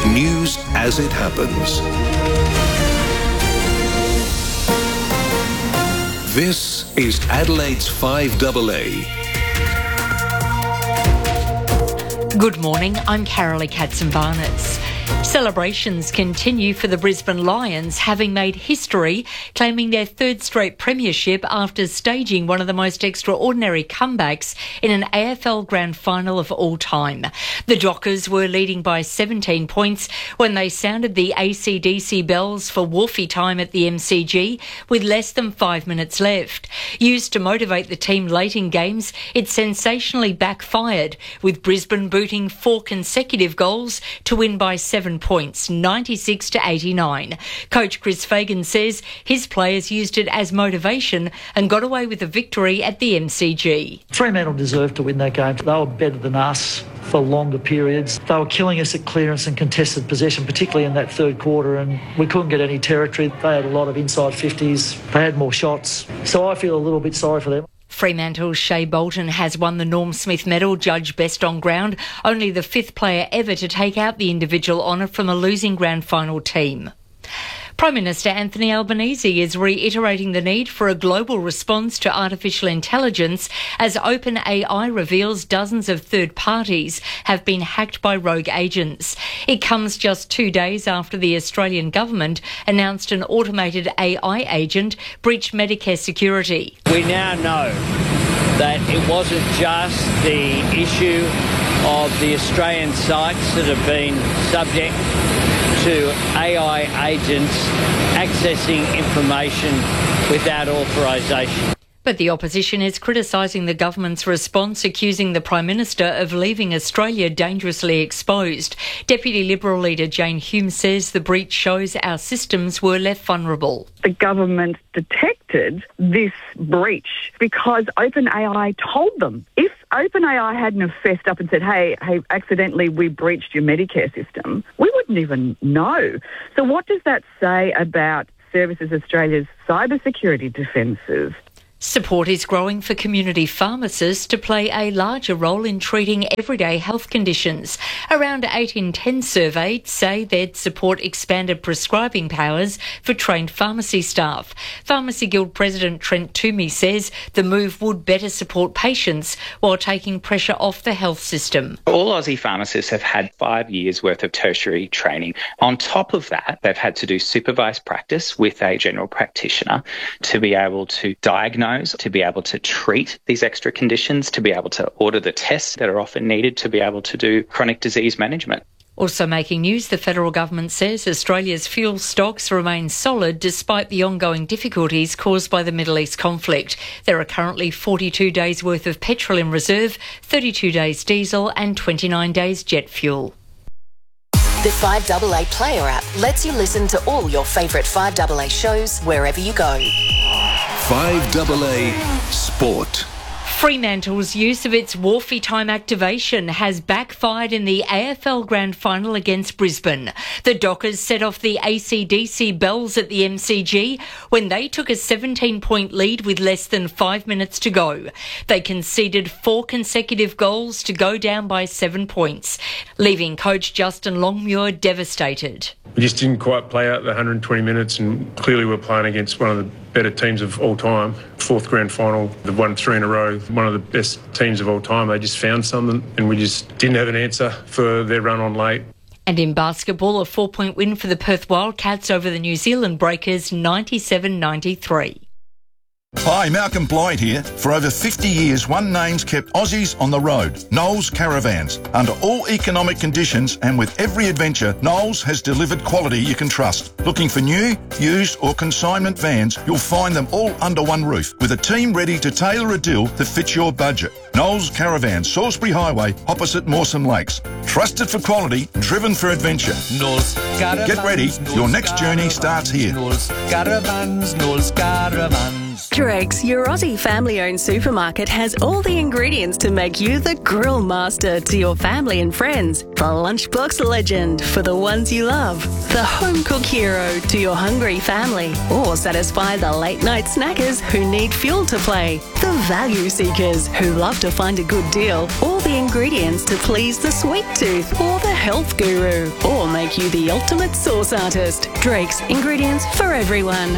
News as it happens. This is Adelaide's 5AA. Good morning, I'm Carolee Katzenbarnitz. Celebrations continue for the Brisbane Lions, having made history, claiming their third straight premiership after staging one of the most extraordinary comebacks in an AFL Grand Final of all time. The Dockers were leading by 17 points when they sounded the AC/DC bells for Wolfie time at the MCG with less than 5 minutes left. Used to motivate the team late in games, it sensationally backfired, with Brisbane booting 4 consecutive goals to win by 7 points, 96 to 89. Coach Chris Fagan says his players used it as motivation and got away with a victory at the MCG. Fremantle deserved to win that game. They were better than us for longer periods. They were killing us at clearance and contested possession, particularly in that third quarter, and we couldn't get any territory. They had a lot of inside 50s. They had more shots. So I feel a little bit sorry for them. Fremantle's Shea Bolton has won the Norm Smith Medal, judged best on ground, only the 5th player ever to take out the individual honour from a losing grand final team. Prime Minister Anthony Albanese is reiterating the need for a global response to artificial intelligence as OpenAI reveals dozens of third parties have been hacked by rogue agents. It comes just 2 days after the Australian government announced an automated AI agent breached Medicare security. We now know that it wasn't just the issue of the Australian sites that have been subject to AI agents accessing information without authorisation. But the opposition is criticising the government's response, accusing the Prime Minister of leaving Australia dangerously exposed. Deputy Liberal leader Jane Hume says the breach shows our systems were left vulnerable. The government detected this breach because OpenAI told them. If OpenAI hadn't have fessed up and said, hey, accidentally we breached your Medicare system, we wouldn't even know. So what does that say about Services Australia's cybersecurity defences? Support is growing for community pharmacists to play a larger role in treating everyday health conditions. Around 8 in 10 surveyed say they'd support expanded prescribing powers for trained pharmacy staff. Pharmacy Guild President Trent Toomey says the move would better support patients while taking pressure off the health system. All Aussie pharmacists have had 5 years worth of tertiary training. On top of that, they've had to do supervised practice with a general practitioner to be able to diagnose, to be able to treat these extra conditions, to be able to order the tests that are often needed to be able to do chronic disease management. Also making news, the federal government says Australia's fuel stocks remain solid despite the ongoing difficulties caused by the Middle East conflict. There are currently 42 days worth of petrol in reserve, 32 days diesel and 29 days jet fuel. The 5AA Player app lets you listen to all your favourite 5AA shows wherever you go. 5AA Sport. Fremantle's use of its Wolfie time activation has backfired in the AFL Grand Final against Brisbane. The Dockers set off the AC/DC bells at the MCG when they took a 17-point lead with less than 5 minutes to go. They conceded 4 consecutive goals to go down by 7 points, leaving coach Justin Longmuir devastated. We just didn't quite play out the 120 minutes, and clearly we're playing against one of the better teams of all time. 4th grand final, they've won 3 in a row, one of the best teams of all time. They just found something and we just didn't have an answer for their run on late. And in basketball, a 4-point win for the Perth Wildcats over the New Zealand Breakers, 97-93. Hi, Malcolm Blythe here. For over 50 years, one name's kept Aussies on the road, Knowles Caravans. Under all economic conditions and with every adventure, Knowles has delivered quality you can trust. Looking for new, used or consignment vans, you'll find them all under one roof, with a team ready to tailor a deal that fits your budget. Knowles Caravans, Salisbury Highway, opposite Mawson Lakes. Trusted for quality, driven for adventure. Knowles Caravans. Get ready, your next journey starts here. Knowles Caravans, Knowles Caravans. Greggs, your Aussie family-owned supermarket, has all the ingredients to make you the grill master to your family and friends. The lunchbox legend for the ones you love. The home-cook hero to your hungry family. Or satisfy the late-night snackers who need fuel to play. The value seekers who love love to find a good deal, all the ingredients to please the sweet tooth or the health guru, or make you the ultimate sauce artist. Drake's, ingredients for everyone.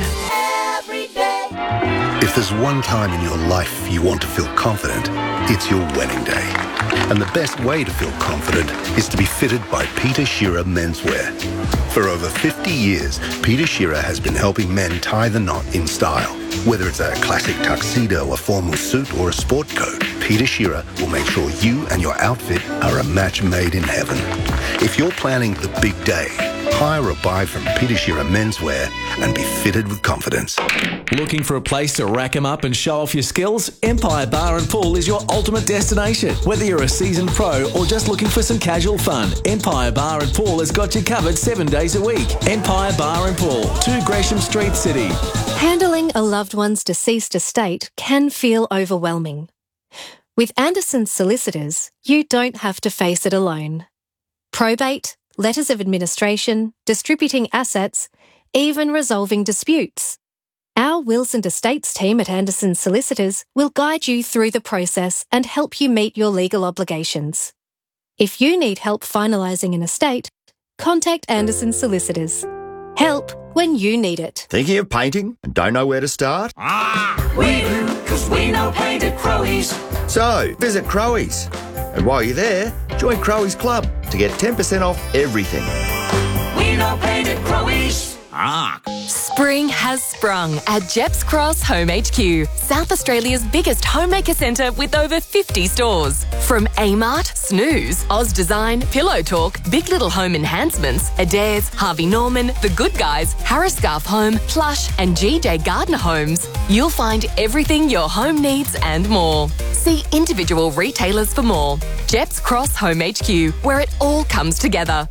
If there's one time in your life you want to feel confident, it's your wedding day. And the best way to feel confident is to be fitted by Peter Shearer Menswear. For over 50 years, Peter Shearer has been helping men tie the knot in style. Whether it's a classic tuxedo, a formal suit, or a sport coat, Peter Shearer will make sure you and your outfit are a match made in heaven. If you're planning the big day, hire or buy from Peter Shearer Menswear and be fitted with confidence. Looking for a place to rack 'em up and show off your skills? Empire Bar and Pool is your ultimate destination. Whether you're a seasoned pro or just looking for some casual fun, Empire Bar and Pool has got you covered 7 days a week. Empire Bar and Pool, 2 Gresham Street, City. Handling a loved one's deceased estate can feel overwhelming. With Anderson's Solicitors, you don't have to face it alone. Probate, letters of administration, distributing assets, even resolving disputes. Our Wills and Estates team at Anderson's Solicitors will guide you through the process and help you meet your legal obligations. If you need help finalising an estate, contact Anderson's Solicitors. Help when you need it. Thinking of painting and don't know where to start? We do, because we know paint at Crowies. So, visit Crowies. And while you're there, join Crowies Club to get 10% off everything. We know paint at Crowies. Spring has sprung at Jeps Cross Home HQ, South Australia's biggest homemaker centre with over 50 stores. From Amart, Snooze, Oz Design, Pillow Talk, Big Little Home Enhancements, Adairs, Harvey Norman, The Good Guys, Harris Scarf Home, Plush and GJ Gardner Homes, you'll find everything your home needs and more. See individual retailers for more. Jeps Cross Home HQ, where it all comes together.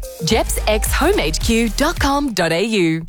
jepsxhomehq.com.au.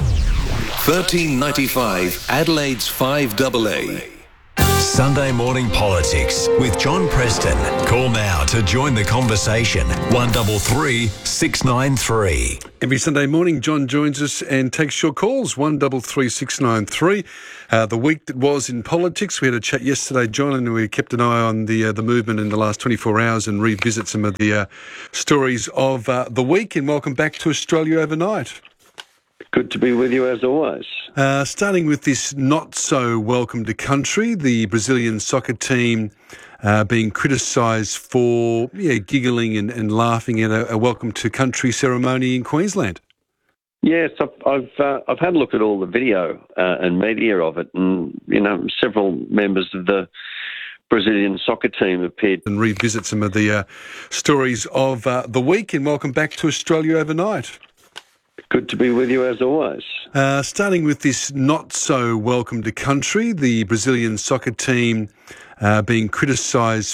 1395 Adelaide's 5AA. Sunday Morning Politics with John Preston. Call now to join the conversation. 133 693. Every Sunday morning, John joins us and takes your calls. 133 693. The week that was in politics. We had a chat yesterday, John, and we kept an eye on the movement in the last 24 hours and revisit some of the stories of the week. And welcome back to Australia Overnight. Good to be with you as always. Starting with this not so welcome to country, the Brazilian soccer team being criticised for giggling and laughing at a welcome to country ceremony in Queensland. Yes, I've had a look at all the video and media of it, and several members of the Brazilian soccer team appeared. And revisit some of the stories of the week. And welcome back to Australia Overnight. Good to be with you as always. Starting with this not so welcome to country, the Brazilian soccer team being criticised